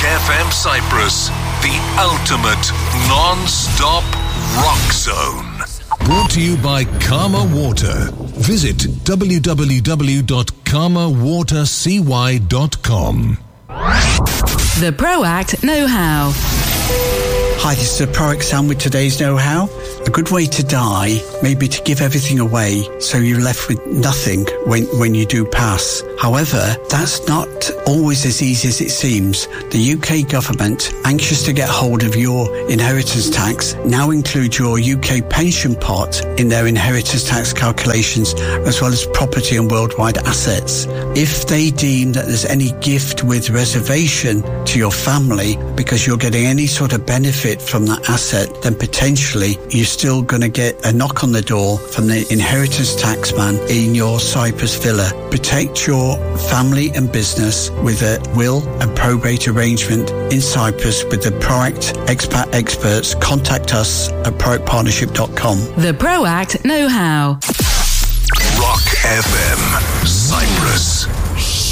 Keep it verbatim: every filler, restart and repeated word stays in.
F M Cyprus, the ultimate non-stop rock zone. Brought to you by Karma Water. Visit w w w dot karma water c y dot com. The ProAct Know-How. Hi, this is the ProAct Sam with today's know-how. A good way to die may be to give everything away so you're left with nothing when, when you do pass. However, that's not always as easy as it seems. The U K government, anxious to get hold of your inheritance tax, now include your U K pension pot in their inheritance tax calculations, as well as property and worldwide assets. If they deem that there's any gift with reservation to your family because you're getting any sort of benefit from that asset, then potentially you're still going to get a knock on the door from the inheritance tax man in your Cyprus villa. Protect your family and business with a will and probate arrangement in Cyprus with the ProAct Expat Experts. Contact us at proact partnership dot com. The ProAct Know-How. Rock F M Cyprus.